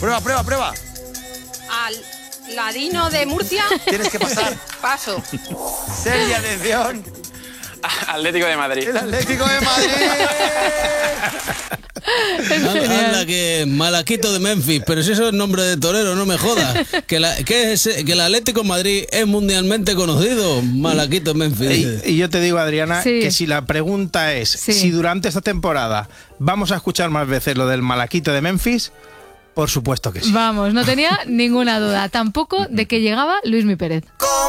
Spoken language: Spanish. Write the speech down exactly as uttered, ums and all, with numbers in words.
Prueba, prueba, prueba. Al Ladino de Murcia. Tienes que pasar. Paso. Seria atención. Atlético de Madrid. El Atlético de Madrid. Anda que Malaquito de Memphis, pero si eso es nombre de torero, no me jodas. Que, la, que, es, que el Atlético de Madrid es mundialmente conocido, Malaquito de Memphis. Y, y yo te digo, Adriana, Sí. que si la pregunta es Sí. si durante esta temporada vamos a escuchar más veces lo del Malaquito de Memphis, por supuesto que sí. Vamos, no tenía ninguna duda. Tampoco de que llegaba Luismi Pérez.